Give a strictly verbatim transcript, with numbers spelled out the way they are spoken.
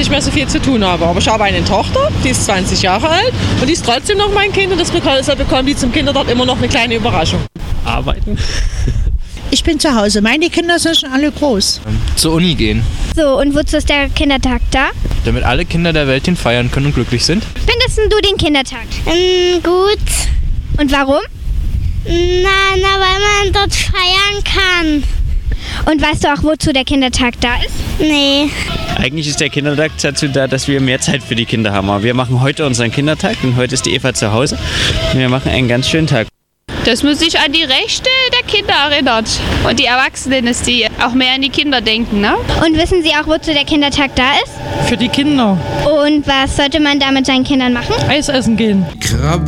nicht mehr so viel zu tun habe. Aber ich habe eine Tochter, die ist zwanzig Jahre alt und die ist trotzdem noch mein Kind und deshalb bekommen die zum Kindertag immer noch eine kleine Überraschung. Arbeiten. Ich bin zu Hause. Meine Kinder sind schon alle groß. Zur Uni gehen. So, und wozu ist der Kindertag da? Damit alle Kinder der Welt den feiern können und glücklich sind. Findest du den Kindertag? Ähm, gut. Und warum? Na, na, weil man dort feiern kann. Und weißt du auch, wozu der Kindertag da ist? Nee. Eigentlich ist der Kindertag dazu da, dass wir mehr Zeit für die Kinder haben. Aber wir machen heute unseren Kindertag, denn heute ist die Eva zu Hause. Und wir machen einen ganz schönen Tag. Dass man sich an die Rechte der Kinder erinnert. Und die Erwachsenen, dass die auch mehr an die Kinder denken, ne? Und wissen Sie auch, wozu der Kindertag da ist? Für die Kinder. Und was sollte man da mit seinen Kindern machen? Eis essen gehen. Krabbel.